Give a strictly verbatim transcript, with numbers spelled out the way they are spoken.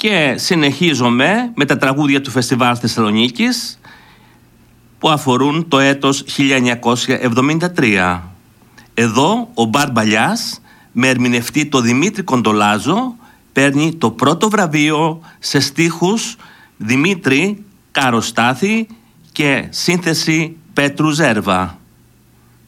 Και συνεχίζομαι με τα τραγούδια του Φεστιβάλ Θεσσαλονίκης που αφορούν το έτος χίλια εννιακόσια εβδομήντα τρία. Εδώ ο Μπαρμπαλιάς με ερμηνευτή το Δημήτρη Κοντολάζο παίρνει το πρώτο βραβείο σε στίχους Δημήτρη Καροστάθη και σύνθεση Πέτρου Ζέρβα.